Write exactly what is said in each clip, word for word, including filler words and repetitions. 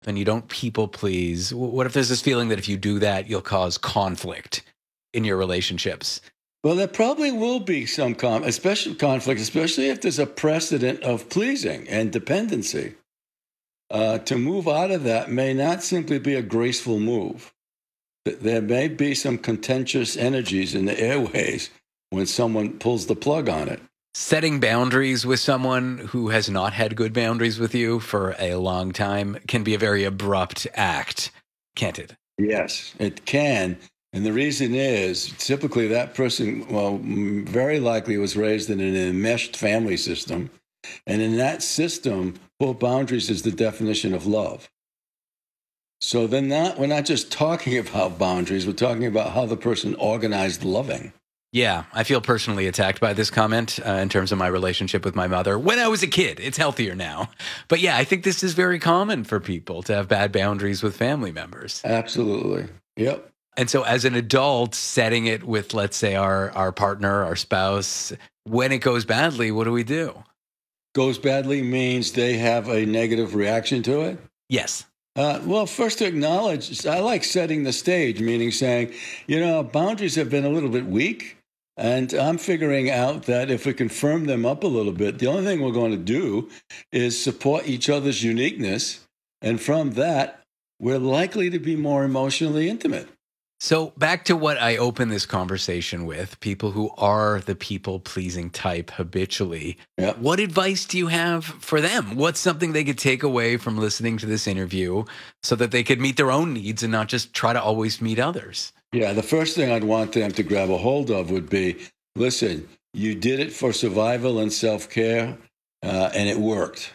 and you don't people please, w- what if there's this feeling that if you do that, you'll cause conflict in your relationships? Well, there probably will be some con- especially conflict, especially if there's a precedent of pleasing and dependency. Uh, to move out of that may not simply be a graceful move. There may be some contentious energies in the airways when someone pulls the plug on it. Setting boundaries with someone who has not had good boundaries with you for a long time can be a very abrupt act, can't it? Yes, it can. And the reason is typically that person, well, very likely was raised in an enmeshed family system. And in that system, pull boundaries is the definition of love. So then not, we're not just talking about boundaries, we're talking about how the person organized loving. Yeah, I feel personally attacked by this comment uh, in terms of my relationship with my mother when I was a kid. It's healthier now. But yeah, I think this is very common for people to have bad boundaries with family members. Absolutely. Yep. And so as an adult, setting it with, let's say, our, our partner, our spouse, when it goes badly, what do we do? Goes badly means they have a negative reaction to it? Yes. Uh, well, first to acknowledge, I like setting the stage, meaning saying, you know, boundaries have been a little bit weak. And I'm figuring out that if we can firm them up a little bit, the only thing we're going to do is support each other's uniqueness. And from that, we're likely to be more emotionally intimate. So back to what I opened this conversation with, people who are the people-pleasing type habitually. Yep. What advice do you have for them? What's something they could take away from listening to this interview so that they could meet their own needs and not just try to always meet others? Yeah, the first thing I'd want them to grab a hold of would be, listen, you did it for survival and self-care, uh, and it worked.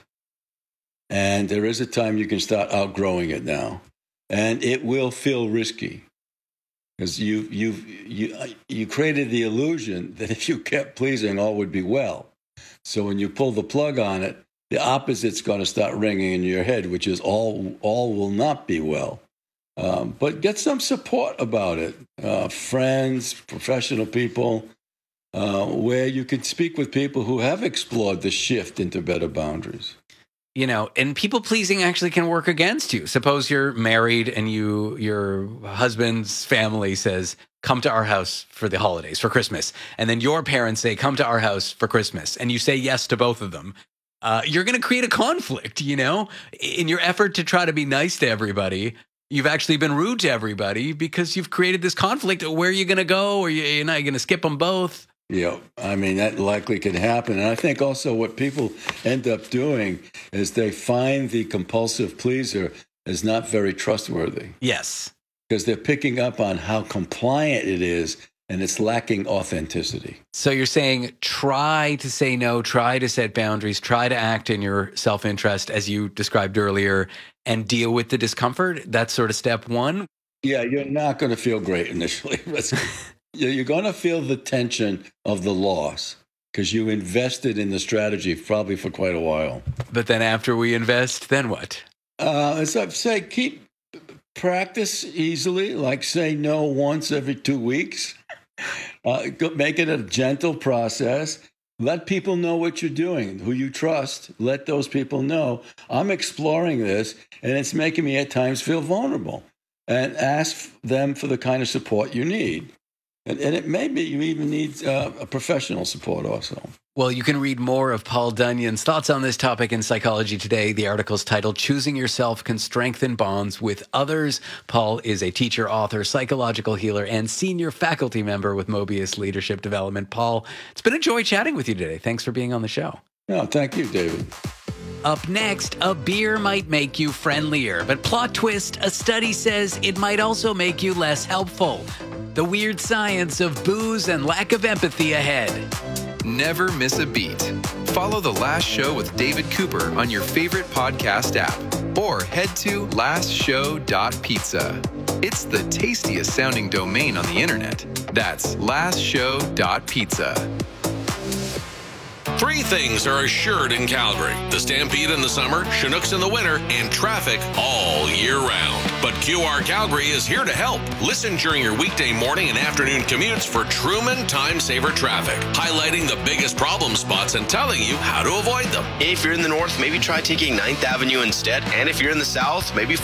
And there is a time you can start outgrowing it now. And it will feel risky. Because you you you you created the illusion that if you kept pleasing, all would be well. So when you pull the plug on it, the opposite's going to start ringing in your head, which is all all will not be well. Um, but get some support about it, uh, friends, professional people, uh, where you can speak with people who have explored the shift into better boundaries. You know, and people pleasing actually can work against you. Suppose you're married and you your husband's family says, come to our house for the holidays, for Christmas. And then your parents say, come to our house for Christmas. And you say yes to both of them. Uh, you're going to create a conflict, you know, in your effort to try to be nice to everybody. You've actually been rude to everybody because you've created this conflict. Where are you going to go? Or you're not going to skip them both? Yeah, I mean, that likely can happen. And I think also what people end up doing is they find the compulsive pleaser is not very trustworthy. Yes. Because they're picking up on how compliant it is, and it's lacking authenticity. So you're saying try to say no, try to set boundaries, try to act in your self-interest, as you described earlier, and deal with the discomfort. That's sort of step one. Yeah, you're not going to feel great initially. You're going to feel the tension of the loss because you invested in the strategy probably for quite a while. But then after we invest, then what? Uh, as I say, keep practice easily, like say no once every two weeks. Uh, make it a gentle process. Let people know what you're doing, who you trust. Let those people know. I'm exploring this, and it's making me at times feel vulnerable. And ask them for the kind of support you need. And, and it may be you even need uh, a professional support also. Well, you can read more of Paul Dunyon's thoughts on this topic in Psychology Today. The article's titled, Choosing Yourself Can Strengthen Bonds with Others. Paul is a teacher, author, psychological healer, and senior faculty member with Mobius Leadership Development. Paul, it's been a joy chatting with you today. Thanks for being on the show. No, thank you, David. Up next, a beer might make you friendlier, but plot twist, a study says it might also make you less helpful. The weird science of booze and lack of empathy ahead. Never miss a beat. Follow The Last Show with David Cooper on your favorite podcast app or head to last show dot pizza. It's the tastiest sounding domain on the internet. That's last show dot pizza. Three things are assured in Calgary: the Stampede in the summer, Chinooks in the winter, and traffic all year round. But Q R Calgary is here to help. Listen during your weekday morning and afternoon commutes for Truman Time Saver traffic, highlighting the biggest problem spots and telling you how to avoid them. If you're in the north, maybe try taking ninth Avenue instead. And if you're in the south, maybe